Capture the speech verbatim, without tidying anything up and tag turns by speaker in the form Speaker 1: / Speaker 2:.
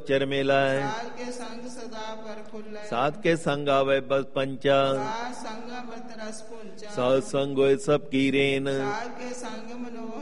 Speaker 1: ਚਰ ਮਿਲਾਏ।
Speaker 2: ਸਾਧ ਕੇ ਸੰਗ ਸਦਾ ਪਰ ਖੁੱਲੇ।
Speaker 1: ਸਾਧ ਕੇ ਸੰਗ ਆਵੇ ਬਸ ਪੰਚਾ।
Speaker 2: ਸਾਧ ਸੰਗ ਅੰਮ੍ਰਿਤ ਰਸ ਪੁੰਚਾ।
Speaker 1: ਸਾਧ ਸੰਗ ਹੋਏ ਸਭ ਕੀ ਰੇਨ।
Speaker 2: ਸਾਧ ਕੇ ਸੰਗ ਮਨੋਹਰ